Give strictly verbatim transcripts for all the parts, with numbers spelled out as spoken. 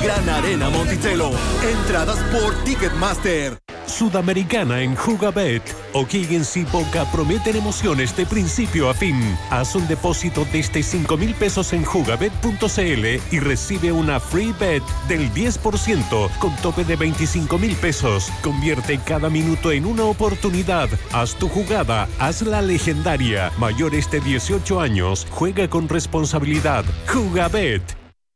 Gran Arena Monticello. Entradas por Ticketmaster. Sudamericana en Jugabet. O'Higgins y Boca prometen emociones de principio a fin. Haz un depósito desde cinco mil pesos en jugabet punto c l y recibe una free bet del diez por ciento con tope de veinticinco mil pesos. Convierte cada minuto en una oportunidad. Haz tu jugada, hazla legendaria. Mayores de dieciocho años, juega con responsabilidad. Jugabet.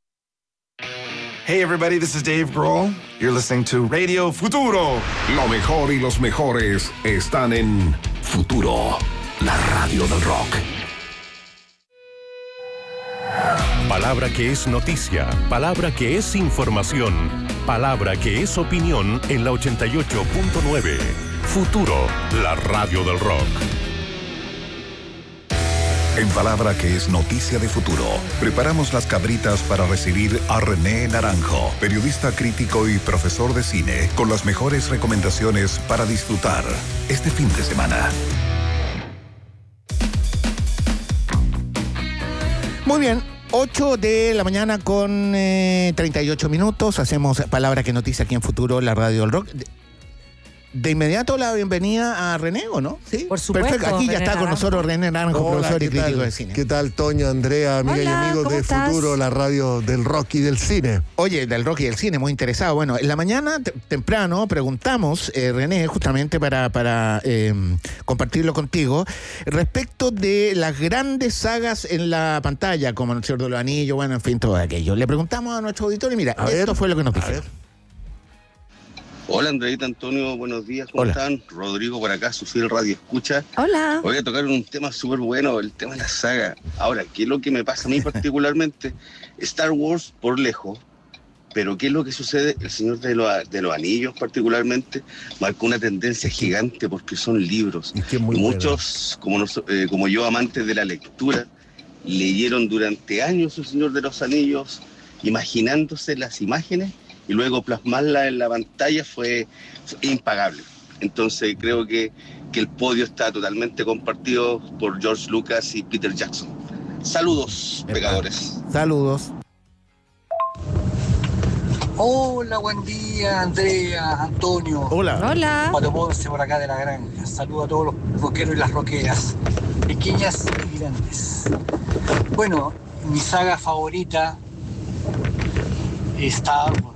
Hey everybody, this is Dave Grohl. You're listening to Radio Futuro. Lo mejor y los mejores están en Futuro, la radio del rock. Palabra que es noticia, palabra que es información, palabra que es opinión en la ochenta y ocho punto nueve. Futuro, la radio del rock. En Palabra que es noticia de Futuro, preparamos las cabritas para recibir a René Naranjo, periodista crítico y profesor de cine, con las mejores recomendaciones para disfrutar este fin de semana. Muy bien, ocho de la mañana con eh, treinta y ocho minutos. Hacemos Palabra que noticia aquí en Futuro, la radio del rock. De inmediato la bienvenida a René, ¿o no? Sí, por supuesto. Perfecto, aquí ya está con nosotros René Naranjo, Hola, profesor y ¿qué tal? crítico de cine. ¿Qué tal, Toño, Andrea, amiga Hola, y amigos ¿cómo de estás? Futuro, la radio del rock y del cine? Oye, del rock y del cine, muy interesado. Bueno, en la mañana te- temprano preguntamos, eh, René, justamente para, para eh, compartirlo contigo, respecto de las grandes sagas en la pantalla, como El Señor de los Anillos, bueno, en fin, todo aquello. Le preguntamos a nuestro auditorio y mira, A esto ver, fue lo que nos a dijeron. ver. Hola Andreita, Antonio, buenos días, ¿cómo Hola. están? Rodrigo por acá, su fiel radio escucha. Hola. Voy a tocar un tema súper bueno, el tema de la saga. Ahora, ¿qué es lo que me pasa a mí particularmente? Star Wars por lejos, pero ¿qué es lo que sucede? El Señor de, lo- de los Anillos particularmente marcó una tendencia gigante porque son libros. Y que muy Y muchos, como, nos- eh, como yo, amantes de la lectura, leyeron durante años El Señor de los Anillos, imaginándose las imágenes y luego plasmarlas en la pantalla fue, fue impagable. Entonces creo que, que el podio está totalmente compartido por George Lucas y Peter Jackson. Saludos, Epa. pecadores. Saludos. Hola, buen día, Andrea, Antonio. Hola. Hola. Pato Ponce por acá de la granja. Saludo a todos los rockeros y las rockeras, pequeñas y grandes. Bueno, mi saga favorita es Star Wars.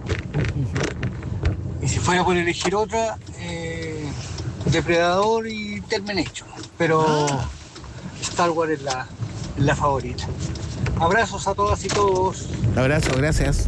Y si fuera por elegir otra, eh, Depredador y Terminator. Pero Star Wars es la, es la favorita. Abrazos a todas y todos. Abrazo, gracias.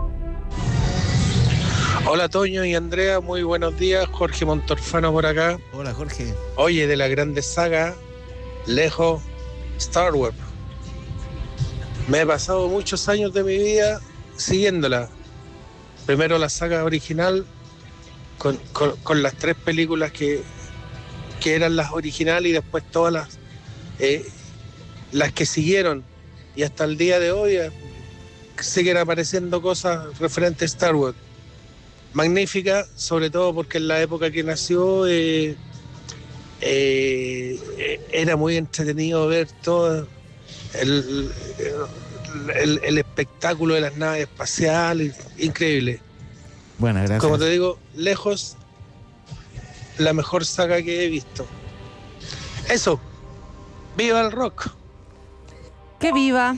Hola Toño y Andrea, muy buenos días. Jorge Montorfano por acá. Hola, Jorge. Oye, de la grande saga, lejos, Star Wars. Me he pasado muchos años de mi vida siguiéndola. Primero la saga original, con, con- con las tres películas que, que eran las originales y después todas las, eh, las que siguieron. Y hasta el día de hoy eh, siguen apareciendo cosas referentes a Star Wars. Magnífica, sobre todo porque en la época que nació eh, eh, era muy entretenido ver todo el, el, el espectáculo de las naves espaciales, increíble. Bueno, gracias. Como te digo, lejos, la mejor saga que he visto. Eso, viva el rock. Que viva.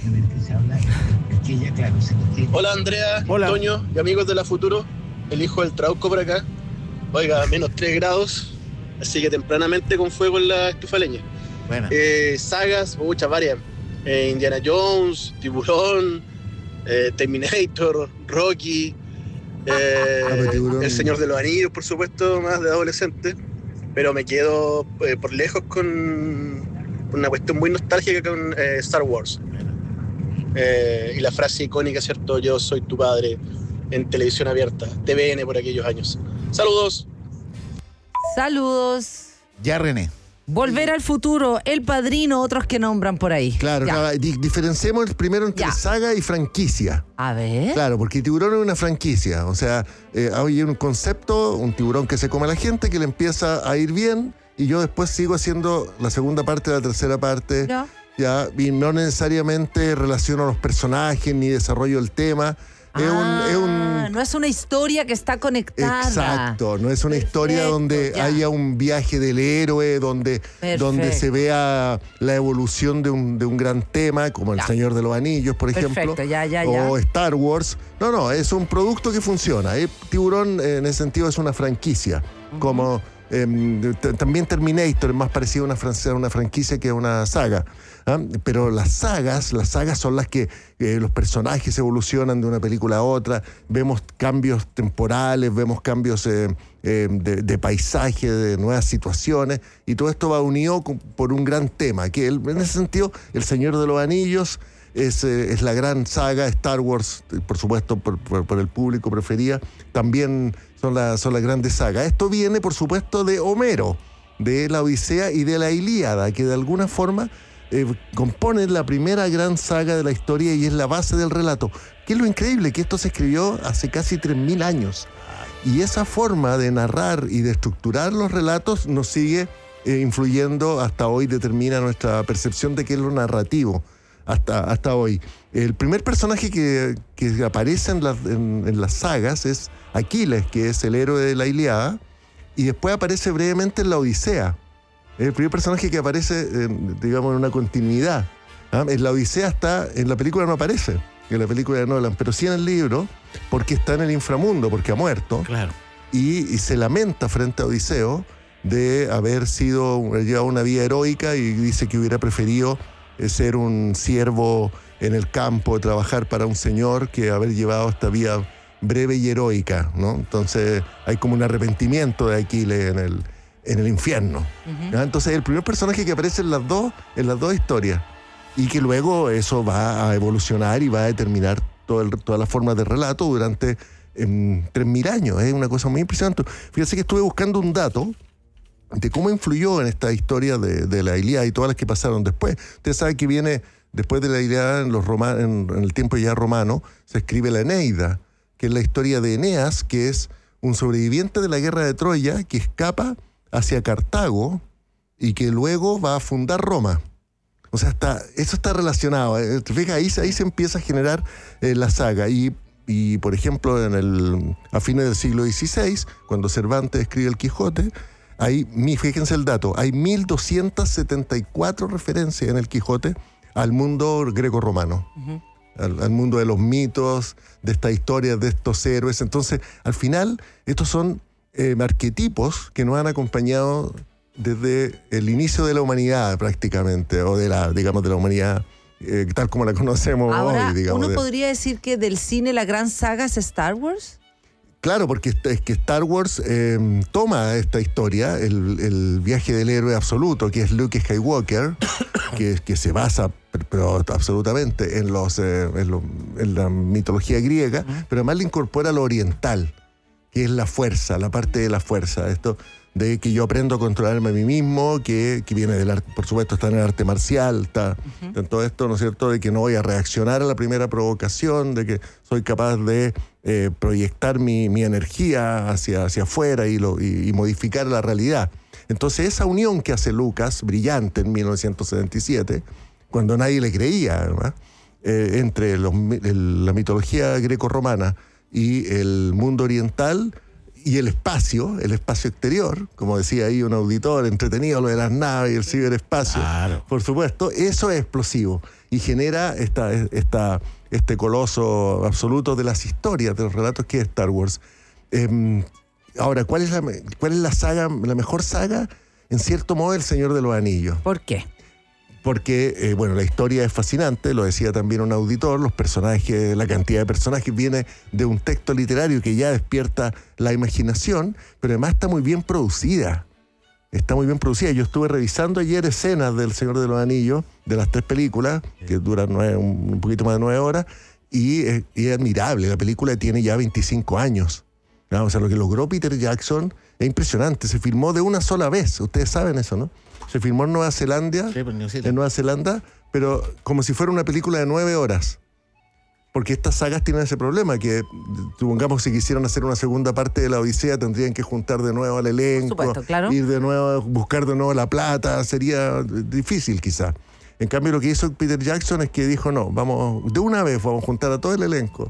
Hola Andrea, Hola. Toño y amigos de la Futuro, el hijo del Trauco por acá. Oiga, menos tres grados, así que tempranamente con fuego en la estufa de leña. Bueno. Eh, sagas, muchas varias. Eh, Indiana Jones, Tiburón, eh, Terminator, Rocky, eh, Ah, pero Tiburón. El Señor de los Anillos, por supuesto, más de adolescente. Pero me quedo eh, por lejos con una cuestión muy nostálgica con eh, Star Wars. Eh, y la frase icónica, ¿cierto? Yo soy tu padre, en televisión abierta, T V N por aquellos años. Saludos. Saludos. Ya, René. Volver al futuro, El Padrino, otros que nombran por ahí. Claro, Ya. claro, di- diferenciemos primero entre Ya. saga y franquicia. A ver. Claro, porque Tiburón es una franquicia. O sea, eh, hay un concepto, un tiburón que se come a la gente, que le empieza a ir bien, y yo después sigo haciendo la segunda parte, la tercera parte. Ya. Ya, y no necesariamente relaciono a los personajes ni desarrollo el tema. Es un, es un no es una historia que está conectada. Exacto, no es una Perfecto, historia donde ya. haya un viaje del héroe, donde, donde se vea la evolución de un, de un gran tema, como Ya. El Señor de los Anillos, por ejemplo. Perfecto, ya, ya, o ya. Star Wars. No, no, es un producto que funciona. Eh, Tiburón, eh, en ese sentido, es una franquicia. Uh-huh. Como eh, t- también Terminator es más parecido a una, fran- a una franquicia que a una saga. ¿Ah? Pero las sagas, las sagas son las que eh, los personajes evolucionan de una película a otra, vemos cambios temporales, vemos cambios eh, eh, de, de paisaje, de nuevas situaciones, y todo esto va unido con, por un gran tema, que el, en ese sentido, El Señor de los Anillos es, eh, es la gran saga, Star Wars, por supuesto, por, por, por el público preferida, también son, la, son las grandes sagas. Esto viene, por supuesto, de Homero, de la Odisea y de la Ilíada, que de alguna forma Eh, componen la primera gran saga de la historia y es la base del relato. ¿Qué es lo increíble? Que esto se escribió hace casi tres mil años. Y esa forma de narrar y de estructurar los relatos nos sigue eh, influyendo hasta hoy, determina nuestra percepción de qué es lo narrativo hasta, hasta hoy. El primer personaje que, que aparece en, la, en, en las sagas es Aquiles, que es el héroe de la Ilíada, y después aparece brevemente en la Odisea. Es el primer personaje que aparece, en, digamos, en una continuidad. ¿Ah? En la Odisea está, en la película no aparece, en la película de Nolan, pero sí en el libro, porque está en el inframundo, porque ha muerto. Claro. Y, y se lamenta frente a Odiseo de haber sido, llevado una vida heroica, y dice que hubiera preferido eh, ser un siervo en el campo, trabajar para un señor, que haber llevado esta vida breve y heroica, ¿no? Entonces hay como un arrepentimiento de Aquiles en el en el infierno. Uh-huh. Entonces el primer personaje que aparece en las dos, en las dos historias, y que luego eso va a evolucionar y va a determinar todo el, todas las formas de relato durante eh, tres mil años. Es una cosa muy impresionante. Fíjense que estuve buscando un dato de cómo influyó en esta historia de, de la Ilíada y todas las que pasaron después. Ustedes saben que viene después de la Ilíada, en, los Roma, en, en el tiempo ya romano, se escribe la Eneida, que es la historia de Eneas, que es un sobreviviente de la guerra de Troya que escapa hacia Cartago y que luego va a fundar Roma. O sea, está, eso está relacionado. ¿eh? ¿Te fijas? Ahí, ahí se empieza a generar eh, la saga. Y, y, por ejemplo, en el, a fines del siglo dieciséis, cuando Cervantes escribe el Quijote, hay, fíjense el dato, hay mil doscientas setenta y cuatro referencias en el Quijote al mundo greco-romano. Uh-huh. Al, al mundo de los mitos, de estas historias, de estos héroes. Entonces, al final, estos son Eh, arquetipos que nos han acompañado desde el inicio de la humanidad prácticamente, o de la, digamos, de la humanidad eh, tal como la conocemos Ahora, hoy, digamos. ¿uno de... podría decir que del cine la gran saga es Star Wars? Claro, porque es que Star Wars eh, toma esta historia, el, el viaje del héroe absoluto, que es Luke Skywalker, que, que se basa pero absolutamente en, los, eh, en, lo, en la mitología griega, uh-huh. pero además le incorpora lo oriental, que es la fuerza, la parte de la fuerza, esto de que yo aprendo a controlarme a mí mismo, que, que viene del arte, por supuesto está en el arte marcial, está uh-huh. en todo esto, ¿no es cierto?, de que no voy a reaccionar a la primera provocación, de que soy capaz de eh, proyectar mi, mi energía hacia, hacia afuera y, lo, y, y modificar la realidad. Entonces esa unión que hace Lucas, brillante en mil novecientos setenta y siete, cuando nadie le creía, además, eh, entre los, el, la mitología greco-romana y el mundo oriental y el espacio, el espacio exterior, como decía ahí un auditor, entretenido lo de las naves y el ciberespacio, claro. Por supuesto, eso es explosivo y genera esta, esta, este coloso absoluto de las historias, de los relatos que es Star Wars. Eh, ahora, ¿cuál es la, cuál es la saga, la mejor saga? En cierto modo, El Señor de los Anillos. ¿Por qué? Porque, eh, bueno, la historia es fascinante, lo decía también un auditor, los personajes, la cantidad de personajes viene de un texto literario que ya despierta la imaginación, pero además está muy bien producida. Está muy bien producida. Yo estuve revisando ayer escenas del Señor de los Anillos, de las tres películas, que duran nueve, un poquito más de nueve horas, y es, y es admirable. La película tiene ya veinticinco años. ¿no? O sea, lo que logró Peter Jackson es impresionante. Se filmó de una sola vez. Ustedes saben eso, ¿no? Se filmó en Nueva Zelanda, sí, pues, en Nueva Zelanda, pero como si fuera una película de nueve horas. Porque estas sagas tienen ese problema, que supongamos si quisieran hacer una segunda parte de la Odisea, tendrían que juntar de nuevo al elenco, por supuesto, claro. ir de nuevo, buscar de nuevo la plata, sería difícil quizá. En cambio, lo que hizo Peter Jackson es que dijo, no, vamos, de una vez vamos a juntar a todo el elenco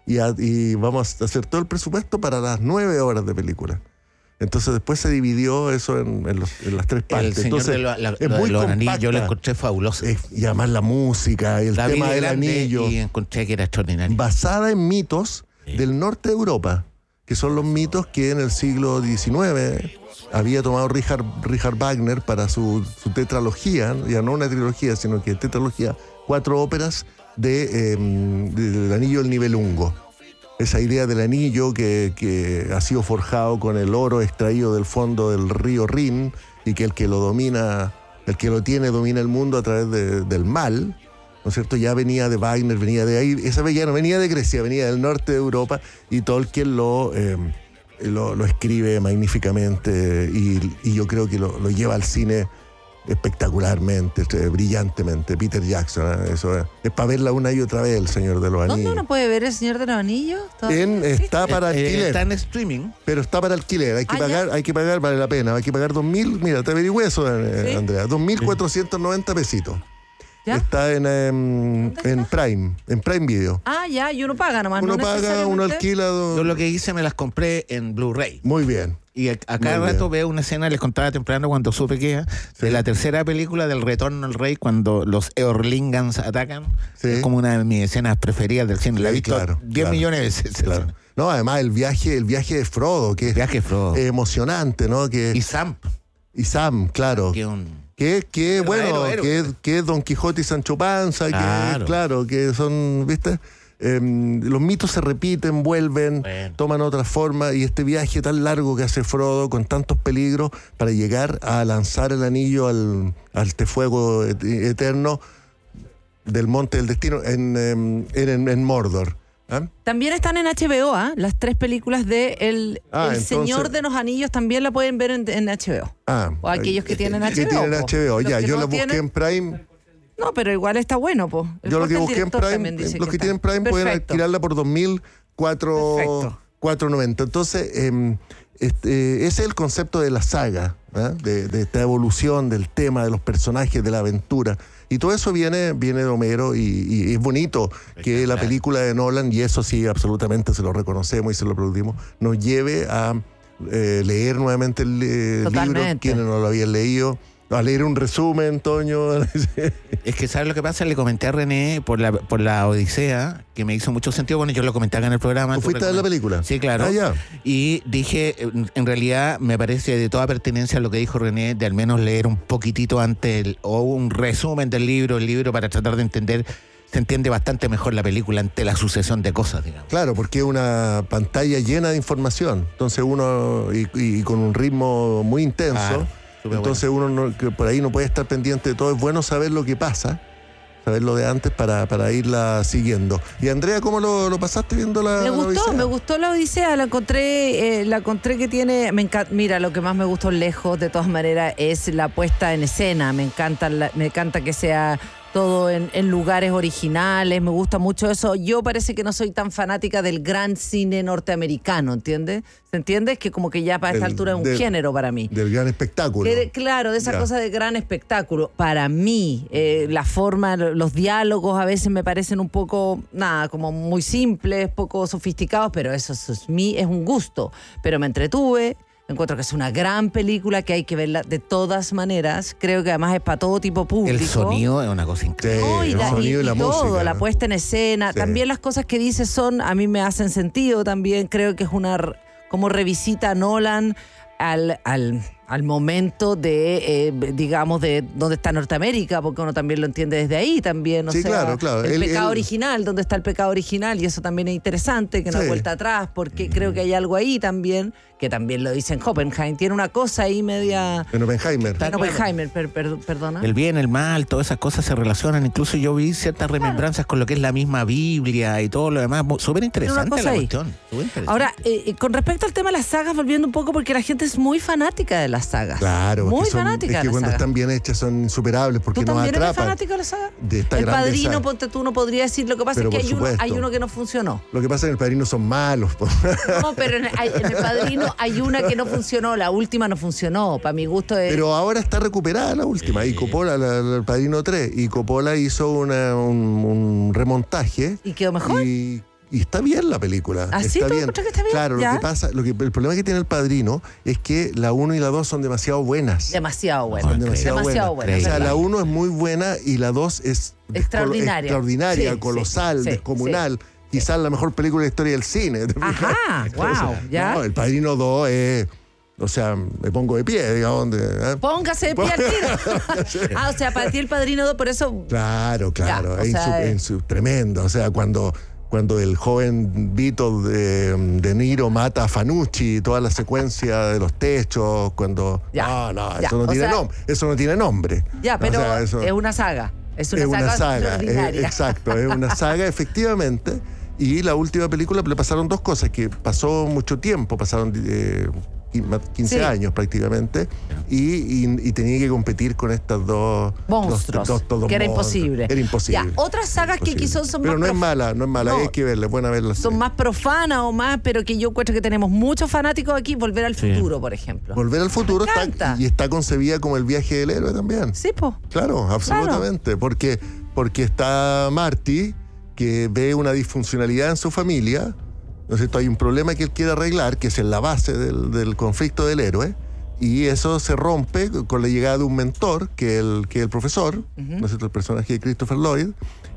y, a, y vamos a hacer todo el presupuesto para las nueve horas de película. Entonces después se dividió eso en, en, los, en las tres partes. El señor Entonces, de lo, la, es lo muy de los compacta. anillos yo lo encontré fabuloso. Es, y además la música, el la tema del anillo. Y encontré que era extraordinario. Basada en mitos sí. del norte de Europa, que son los mitos que en el siglo diecinueve había tomado Richard, Richard Wagner para su, su tetralogía, ya no una trilogía, sino que tetralogía, cuatro óperas de, eh, de, del Anillo del Nibelungo. Esa idea del anillo que, que ha sido forjado con el oro extraído del fondo del río Rin y que el que lo domina, el que lo tiene domina el mundo a través de, del mal, ¿no es cierto? Ya venía de Wagner, venía de ahí, esa ya no venía de Grecia, venía del norte de Europa y Tolkien lo, eh, lo, lo escribe magníficamente y, y yo creo que lo, lo lleva al cine espectacularmente, brillantemente. Peter Jackson, ¿eh? Eso es, es para verla una y otra vez, El Señor de los Anillos. ¿Dónde uno puede ver El Señor de los Anillos? En, está para eh, alquiler. Está en streaming. Pero está para alquiler, hay que ah, pagar, ¿ya? hay que pagar, vale la pena, hay que pagar dos mil, mira, te averigüé eso, eh, ¿Sí? Andrea, dos mil cuatrocientos noventa pesitos. ¿Ya? Está en, eh, en Prime, en Prime Video. Ah, ya, y uno paga nomás. Uno no paga, uno necesariamente- alquila. do- Yo lo que hice me las compré en Blu-ray. Muy bien. Y a, a cada Muy rato bien. veo una escena, les contaba temprano cuando supe que era, de la tercera película del Retorno al Rey, cuando los Eorlingans atacan. Sí. Es como una de mis escenas preferidas del cine. La he Sí, visto claro, diez claro. millones de veces. esa Claro. escena. No, además el viaje, el viaje de Frodo, que es Viaje Frodo. eh, emocionante, ¿no? Que, Y Sam, y Sam, claro. que un... Que, que Verdadero bueno, héroe. que, que es Don Quijote y Sancho Panza, Claro. que claro, que son, ¿viste? Em, los mitos se repiten, vuelven, Bueno. toman otra forma, y este viaje tan largo que hace Frodo con tantos peligros para llegar a lanzar el anillo al, al este fuego et- eterno del Monte del Destino en, em, en, en Mordor. ¿Ah? También están en H B O, ¿ah? Las tres películas de El, Ah, El entonces- Señor de los Anillos también la pueden ver en, en H B O. Ah, O aquellos que tienen que H B O, tienen po. H B O, Los ya, que yo no la busqué tienen- en Prime. No, pero igual está bueno, po. El Yo lo que Jorge, el busqué en director, Prime, también dice los que está. tienen Prime pueden Perfecto. alquilarla por dos mil Perfecto. cuatrocientos noventa. Entonces, eh, este, ese es el concepto de la saga, ¿eh? de, de esta evolución del tema, de los personajes, de la aventura. Y todo eso viene, viene de Homero y, y es bonito que la película de Nolan, y eso sí, absolutamente se lo reconocemos y se lo aplaudimos, nos lleve a eh, leer nuevamente el eh, libro, Totalmente. quienes no lo habían leído, a leer un resumen, Toño. Es que, ¿sabes lo que pasa? Le comenté a René por la, por la Odisea, que me hizo mucho sentido. Bueno, yo lo comenté acá en el programa. ¿Tú fuiste a ver la película? Sí, claro. Ah, ya. Y dije, en- en realidad me parece de toda pertinencia lo que dijo René, de al menos leer un poquitito antes el- o un resumen del libro, el libro para tratar de entender, se entiende bastante mejor la película ante la sucesión de cosas, digamos. Claro, porque es una pantalla llena de información. Entonces uno, y, y con un ritmo muy intenso, Claro, súper entonces uno no- que por ahí no puede estar pendiente de todo. Es bueno saber lo que pasa, saber lo de antes para, para irla siguiendo. Y Andrea, ¿cómo lo, lo pasaste viendo la Me la gustó, Odisea? me gustó la Odisea, la encontré, eh, la encontré que tiene, me encanta, mira, lo que más me gustó lejos, de todas maneras, es la puesta en escena. Me encanta, la- me encanta que sea todo en, en lugares originales, me gusta mucho eso. Yo parece que no soy tan fanática del gran cine norteamericano, ¿entiendes? ¿Se entiende? Es que como que ya para esta Del- altura es un del- género para mí. Del gran espectáculo. Que de- claro, de esa Ya. cosa de gran espectáculo. Para mí, eh, la forma, lo- los diálogos a veces me parecen un poco, nada, como muy simples, poco sofisticados, pero eso, eso es mí, es un gusto. Pero me entretuve, encuentro que es una gran película que hay que verla de todas maneras. Creo que además es para todo tipo público. El sonido es una cosa increíble. No, y, el la- y- sonido y la y todo, música, la ¿no? puesta en escena. Sí. También las cosas que dice son, a mí me hacen sentido también. Creo que es una, r- como revisita a Nolan al, al, al momento de, eh, digamos, de dónde está Norteamérica, porque uno también lo entiende desde ahí también. O Sí, sea, claro, claro. El Él- pecado él- original, dónde está el pecado original, y eso también es interesante, que no hay Sí. vuelta atrás, porque creo que hay algo ahí también, que también lo dice en Hoppenheim. Tiene una cosa ahí media... En Oppenheimer. En Oppenheimer, per- per- perdona. El bien, el mal, todas esas cosas se relacionan. Incluso yo vi ciertas remembranzas con lo que es la misma Biblia y todo lo demás. Mu- Súper interesante cosa la ahí. cuestión. súper interesante. Ahora, eh, con respecto al tema de las sagas, volviendo un poco, porque la gente es muy fanática de las sagas. Claro, Muy porque son- fanática es de que las cuando sagas. están bien hechas son insuperables porque ¿Tú nos también eres atrapan. fanático de las sagas? De esta El grande Padrino, saga. ponte tú, no podría decir. Lo que pasa Pero es que por hay uno, supuesto. hay uno que no funcionó. Lo que pasa es que en El Padrino son malos. po. No, pero en el, hay- en el Padrino hay una que no funcionó. La última no funcionó. Para mi gusto es... Pero ahora está recuperada la última. Y Coppola, la- la- el Padrino tres. Y Coppola hizo una- un, un remontaje. ¿Y quedó mejor? Y Y está bien la película. ¿Ah, sí? Está ¿Tú bien. encuentras que está bien? Claro, ¿Ya? lo que pasa, lo que, el problema que tiene El Padrino es que la uno y la dos son demasiado buenas. Demasiado buena. Son demasiado, demasiado buenas. buena. O sea, ¿verdad? la uno es muy buena y la dos es Extraordinaria. extraordinaria, Sí, colosal, sí, sí, descomunal. Quizás la mejor película de la historia del cine. ¿te fijas? Ajá, wow, ya. No, El Padrino dos es... O sea, me pongo de pie, digamos. De, ¿eh? Póngase de pie al tiro. Ah, o sea, para ti El Padrino dos, por eso... Claro, claro. Ya, o es sea, insu- insu- tremendo. O sea, cuando... Cuando el joven Vito de, de Niro mata a Fanucci, toda la secuencia de los techos, cuando... Ya, no, no, ya, eso no o tiene sea- nombre. Eso no tiene nombre. Ya, pero O sea, eso- es una saga. Es una es saga, una saga, extraordinaria. eh, exacto, es una saga, efectivamente. Y la última película le pasaron dos cosas, que pasó mucho tiempo, pasaron eh, quince Sí. años prácticamente, y, y- y tenía que competir con estas dos Monstruos, dos- dos- dos que era monstruos. imposible. Era imposible. Ya, otras sagas que Imposible. quizás son Pero más no es prof- mala, no es mala, No. hay que verla, es buena verla. son más profanas o más, pero que yo encuentro que tenemos muchos fanáticos aquí. Volver al Sí. futuro, por ejemplo. Volver al futuro Me está, encanta. y está concebida como el viaje del héroe también. Sí, po. Claro, absolutamente. Porque, porque está Marty, que ve una disfuncionalidad en su familia, ¿no es cierto? Hay un problema que él quiere arreglar, que es en la base del, del conflicto del héroe, y eso se rompe con la llegada de un mentor, que es el, que es el profesor, ¿no es cierto? El personaje de Christopher Lloyd,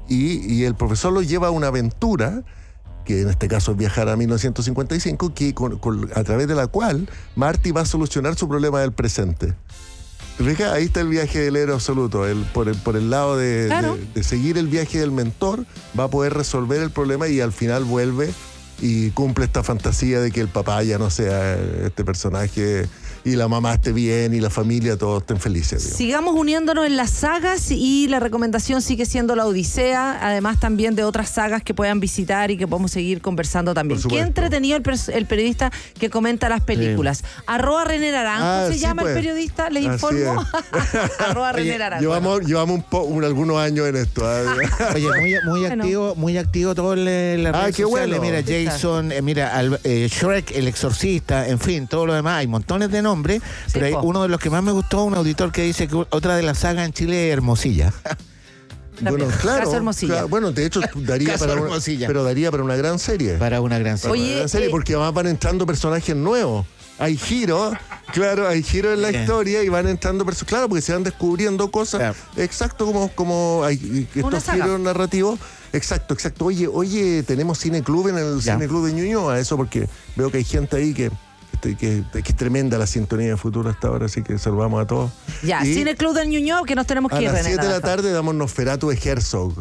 y, y el profesor lo lleva a una aventura, que en este caso es viajar a mil novecientos cincuenta y cinco, que con- con- a través de la cual Marty va a solucionar su problema del presente. ¿Te fijas? Ahí está el viaje del héroe absoluto. El, por, el, por el lado de, Claro. de- de seguir el viaje del mentor, va a poder resolver el problema y al final vuelve y cumple esta fantasía de que el papá ya no sea este personaje y la mamá esté bien y la familia todos estén felices. digamos. Sigamos uniéndonos en las sagas y la recomendación sigue siendo La Odisea, además también de otras sagas que puedan visitar y que podemos seguir conversando también. Por Qué supuesto. entretenido el, pers- el periodista que comenta las películas. Arroba René Naranjo Ah, se sí, llama pues. el periodista, le Así informo. Arroba Oye, René Naranjo. Llevamos, llevamos un po- un- algunos años en esto. ¿eh? Oye, muy, muy Bueno. activo, muy activo todo en las Ah, redes qué sociales. bueno. Mira, Jason, eh, mira, al- eh, Shrek, el exorcista, en fin, todo lo demás. Hay montones de nombres, Sí, pero hay po. uno de los que más me gustó, un auditor que dice que otra de las sagas en Chile es Hermosilla. Bueno, También. claro, Caso Hermosilla. claro. Bueno, de hecho, daría Caso para una, Hermosilla. pero daría para una gran serie. Para una gran serie. Para Oye, una gran serie, eh, porque además van entrando personajes nuevos. Hay giros, claro, hay giros en la Bien. historia y van entrando personajes. Claro, porque se van descubriendo cosas. Claro. Exacto, como, como hay Una estos saga. giros narrativos. Exacto, exacto. Oye, oye, tenemos Cine Club en el Ya. Cine Club de Ñuñoa, eso porque veo que hay gente ahí que, que, que- que es tremenda la sintonía de futuro hasta ahora, así que saludamos a todos. Ya, Y Cine Club del Ñuñoa, que nos tenemos a que ir, las René siete de la Naranjo. tarde damos Nosferatu de Herzog.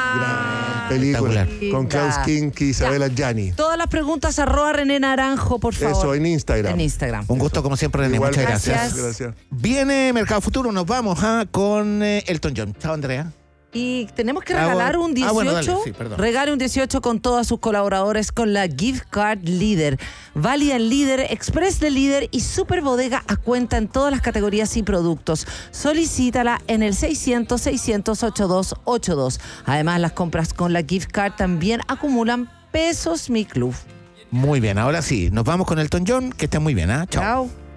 Ah, Gran película espectacular. con Klaus King y Isabela Gianni. Todas las preguntas arroba René Naranjo, por favor. Eso, en Instagram. En Instagram. Un gusto como siempre, René. Igual, Muchas gracias. Gracias. Gracias. Viene Mercado Futuro, nos vamos ah, con eh, Elton John. Chao, Andrea. Y tenemos que Ah, regalar bueno. un dieciocho. Ah, bueno, dale, sí, perdón. regale un dieciocho con todos sus colaboradores con la Gift Card Líder. Válida en Líder, Express de Líder y Super Bodega a cuenta en todas las categorías y productos. Solicítala en el seiscientos, seiscientos, ochenta y dos ochenta y dos. Además, las compras con la Gift Card también acumulan pesos Mi Club. Muy bien, ahora sí, nos vamos con Elton John. Que estén muy bien, ¿ah? Chao. Chao.